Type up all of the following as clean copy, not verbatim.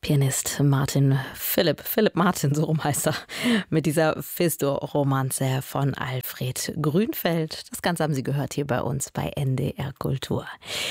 Pianist Philipp Martin, so rum heißt er, mit dieser Fisto-Romanze von Alfred Grünfeld. Das Ganze haben Sie gehört hier bei uns bei NDR Kultur.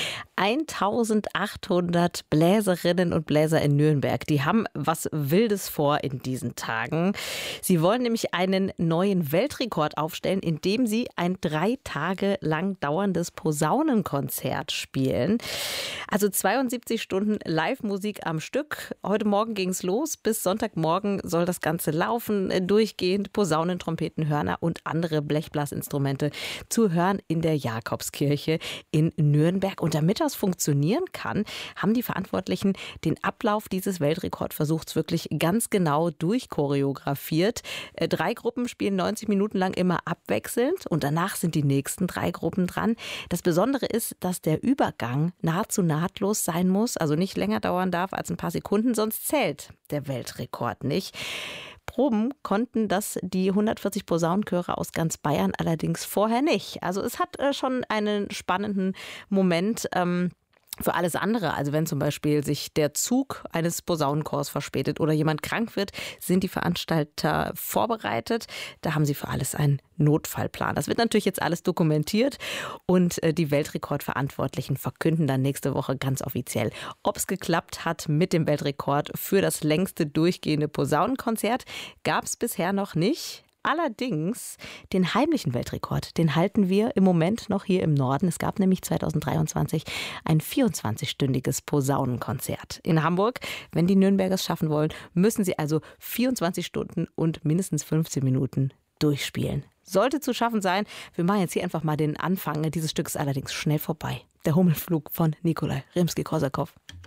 1800 Bläserinnen und Bläser in Nürnberg, die haben was Wildes vor in diesen Tagen. Sie wollen nämlich einen neuen Weltrekord aufstellen, indem sie ein 3 Tage lang dauerndes Posaunenkonzert spielen. Also 72 Stunden Live-Musik am Stück. Heute Morgen ging es los. Bis Sonntagmorgen soll das Ganze laufen, durchgehend Posaunen, Trompeten, Hörner und andere Blechblasinstrumente zu hören in der Jakobskirche in Nürnberg. Und damit das funktionieren kann, haben die Verantwortlichen den Ablauf dieses Weltrekordversuchs wirklich ganz genau durchchoreografiert. 3 Gruppen spielen 90 Minuten lang immer abwechselnd und danach sind die nächsten 3 Gruppen dran. Das Besondere ist, dass der Übergang nahezu nahtlos sein muss, also nicht länger dauern darf als ein paar Sekunden, sonst zählt der Weltrekord nicht. Proben konnten das die 140 Posaunenchöre aus ganz Bayern allerdings vorher nicht. Also es hat schon einen spannenden Moment für alles andere. Also wenn zum Beispiel sich der Zug eines Posaunenchors verspätet oder jemand krank wird, sind die Veranstalter vorbereitet. Da haben sie für alles einen Notfallplan. Das wird natürlich jetzt alles dokumentiert und die Weltrekordverantwortlichen verkünden dann nächste Woche ganz offiziell, ob es geklappt hat mit dem Weltrekord für das längste durchgehende Posaunenkonzert. Gab es bisher noch nicht. Allerdings den heimlichen Weltrekord, den halten wir im Moment noch hier im Norden. Es gab nämlich 2023 ein 24-stündiges Posaunenkonzert in Hamburg. Wenn die Nürnberger es schaffen wollen, müssen sie also 24 Stunden und mindestens 15 Minuten durchspielen. Sollte zu schaffen sein. Wir machen jetzt hier einfach mal den Anfang. Dieses Stück ist allerdings schnell vorbei. Der Hummelflug von Nikolai Rimski-Korsakow.